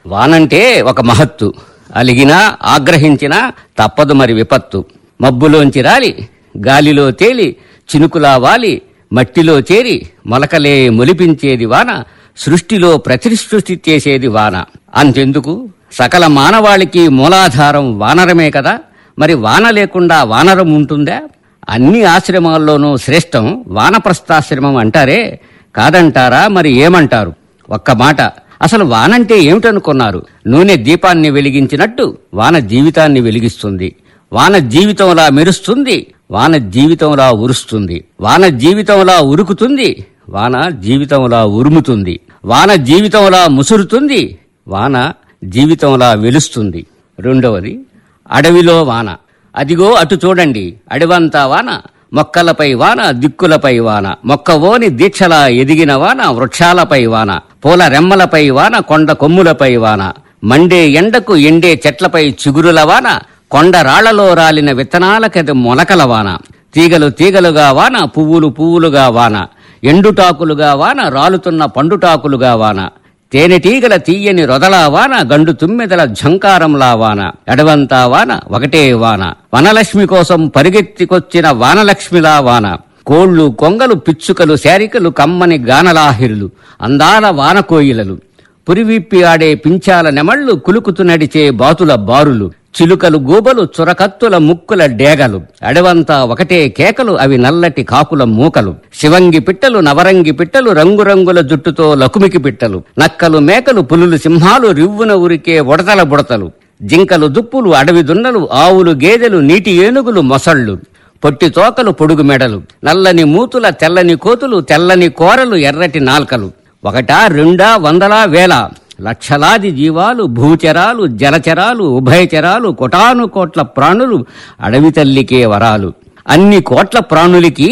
వానంటే ఒక మహత్తు. అలిగినా ఆగ్రహించినా తప్పదు మరి విపత్తు. మబ్బులోంచి రాలి గాలిలో తేలి చినుకులా వాలి మట్టిలో చేరి మొలకలే మొలిపించేది వాన. సృష్టిలో ప్రతిసృష్టి చేసేది వాన. అంతెందుకు, సకల మానవాళికి మూలాధారం వానరమే కదా. మరి వాన లేకుండా వానరం ఉంటుందా? అన్ని ఆశ్రమాల్లోనూ శ్రేష్టం వానప్రస్థాశ్రమం అంటారే, కాదంటారా? మరి ఏమంటారు? ఒక్క మాట, అసలు వానంటే ఏమిటనుకున్నారు? నూనె దీపాన్ని వెలిగించినట్టు వాన జీవితాన్ని వెలిగిస్తుంది. వాన జీవితంలా మెరుస్తుంది. వాన జీవితంలా ఉరుస్తుంది. వాన జీవితంలా ఉరుకుతుంది. వాన జీవితంలా ఉరుముతుంది. వాన జీవితంలా ముసురుతుంది. వాన జీవితంలా వెలుస్తుంది. రెండవది, అడవిలో వాన. అదిగో అటు చూడండి, అడవంతా వాన. మొక్కలపై వాన, దిక్కులపై వాన. మొక్కవోని దీక్షలా ఎదిగిన వాన, వృక్షాలపై వాన. పూల రెమ్మలపై వాన, కొండ కొమ్ములపై వాన. మండే ఎండకు ఎండే చెట్లపై చిగురుల వాన. కొండ రాళ్లలో రాలిన విత్తనాలకది మొలకల వాన. తీగలు తీగలుగా వాన, పువ్వులు పువ్వులుగా వాన. ఎండుటాకులుగా వాన, రాలుతున్న పండుటాకులుగా వాన. తేనెటీగల తీయని రొదలా వాన, గండు తుమ్మెదల ఝంకారంలా వాన. ఎడవంతా వాన, ఒకటే వాన. వనలక్ష్మి కోసం పరిగెత్తికొచ్చిన వానలక్ష్మిలా వాన. కోళ్లు కొంగలు పిచ్చుకలు శారికలు కమ్మని గానలాహిరులు, అందాల వానకోయిలలు. పురివిప్పి ఆడే పించాల నెమళ్లు, కులుకుతు నడిచే బాతుల బారులు. చిలుకలు గూబలు, చురకత్తుల ముక్కుల డేగలు. అడవంతా ఒకటే కేకలు, అవి నల్లటి కాకుల మూకలు. శివంగి పిట్టలు, నవరంగి పిట్టలు, రంగురంగుల జుట్టుతో లకుమికి పిట్టలు. నక్కలు మేకలు, పులులు సింహాలు, రివ్వున ఉరికే ఉడతల బుడతలు. జింకలు దుప్పులు, అడవి దున్నలు, ఆవులు గేదెలు, నీటి ఏనుగులు మొసళ్ళు. పొట్టి తోకలు, పొడుగు మెడలు. నల్లని మూతుల తెల్లని కోతులు, తెల్లని కోరలు, ఎర్రటి నాల్కలు. ఒకటా రెండా వందలా వేల లక్షలాది జీవాలు, భూచరాలు, జలచరాలు, ఉభయచరాలు, కోటానుకోట్ల ప్రాణులు అడవి తల్లికే వరాలు. అన్ని కోట్ల ప్రాణులకి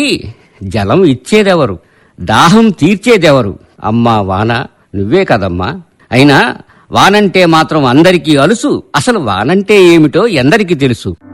జలం ఇచ్చేదెవరు? దాహం తీర్చేదెవరు? అమ్మా వాన, నువ్వే కదమ్మా. అయినా వానంటే మాత్రం అందరికీ అలుసు. అసలు వానంటే ఏమిటో ఎందరికీ తెలుసు.